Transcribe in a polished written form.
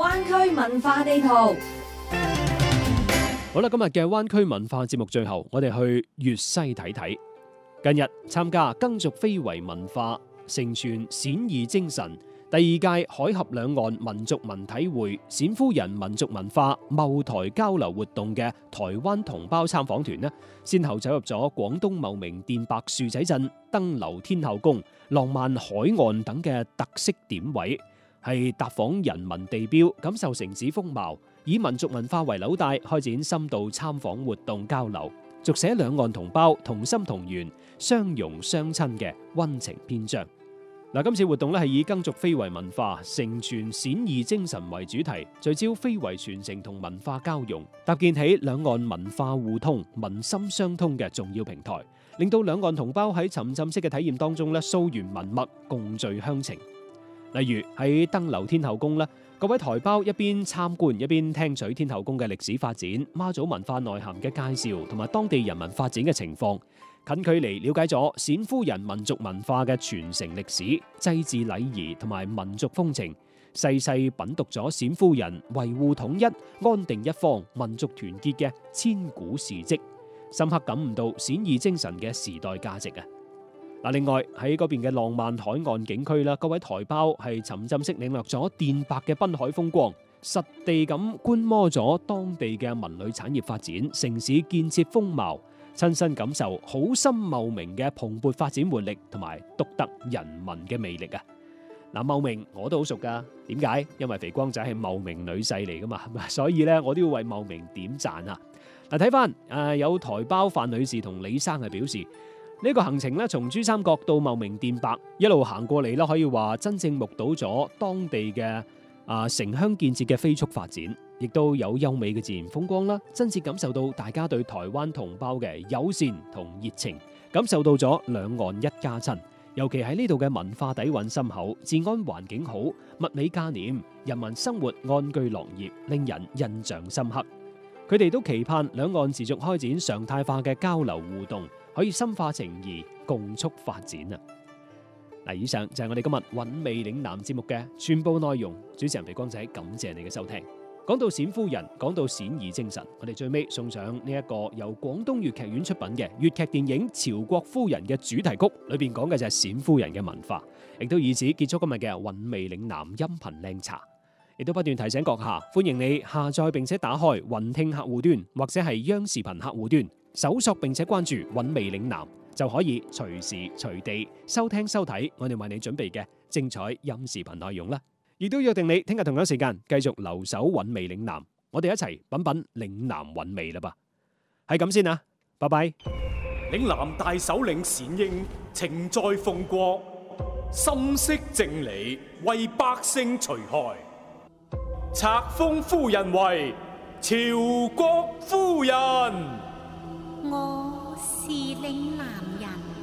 灣區文化地圖。 好啦，今日嘅灣區文化節目最後，我哋去粵西睇睇。近日參加耕俗非遺文化承傳冼義精神第二屆海峽兩岸民族文體會冼夫人民族文化茂台交流活動嘅台灣同胞參訪團呢，先後走入咗廣東茂名電白樹仔鎮、登樓天后宮、浪漫海岸等嘅特色點位，係踏訪人民地標，感受城市風貌，以民族文化為紐帶，開展深度參訪活動交流，續寫兩岸同胞同心同源、相容相親嘅溫情篇章。今次活動咧係以耕俗非遺文化承傳冼義精神為主題，聚焦非遺傳承同文化交融，搭建起兩岸文化互通、民心相通嘅重要平台，令到兩岸同胞喺沉浸式嘅體驗當中咧溯源文脈，共聚鄉情。例如喺登樓天后宮咧，各位台胞一邊參觀一邊聽取天后宮嘅歷史發展、媽祖文化內涵嘅介紹同埋當地人民發展嘅情況，近距離了解咗冼夫人民族文化嘅傳承歷史、祭祀禮儀同埋民族風情，細細品讀咗冼夫人維護統一、安定一方、民族團結嘅千古事蹟，深刻感悟到冼義精神嘅時代價值啊！另外喺嗰邊嘅浪漫海岸景區啦，各位台胞係沉浸式領略咗電白嘅濱海風光，實地咁觀摩咗當地嘅文旅產業發展、城市建設風貌，親身感受好心茂名嘅蓬勃發展活力同埋獨特人民嘅魅力啊！茂名我都好熟噶，點解？因為肥光仔係茂名女婿嚟噶嘛，所以咧我都要為茂名點讚啊！睇翻有台胞范女士同李生係表示，呢個行程咧，從珠三角到茂名電白一路行過嚟啦，可以話真正目睹咗當地嘅城鄉建設嘅飛速發展，亦都有優美嘅自然風光啦，真切感受到大家對台灣同胞嘅友善同熱情，感受到咗兩岸一家親。尤其喺呢度嘅文化底蘊深厚，治安環境好，物美價廉，人民生活安居樂業，令人印象深刻。佢哋都期盼兩岸持續開展常態化嘅交流互動，可以深化情誼，共促發展啊！以上就係我哋今日韻味嶺南節目嘅全部內容。主持人肥光仔，感謝你嘅收聽。講到冼夫人，講到冼義精神，我哋最尾送上呢一個由廣東粵劇院出品嘅粵劇電影《朝國夫人》嘅主題曲，裏邊講嘅就係冼夫人嘅文化，亦都以此結束今日嘅韻味嶺南音頻靚茶。亦都不斷提醒閣下，歡迎你下載並且打開雲聽客戶端或者係央視頻客戶端，搜索並且關注韻味嶺南，就可以隨時隨地收聽收睇我哋為你準備嘅精彩音視頻內容啦。亦都約定你聽日同樣時間繼續留守韻味嶺南，我哋一齊品品嶺南韻味啦噃。係咁先啊，拜拜。 嶺南大首領冼應情在奉國，心識正理，為百姓除害。冊封夫人為朝國夫人。 我是嶺南人。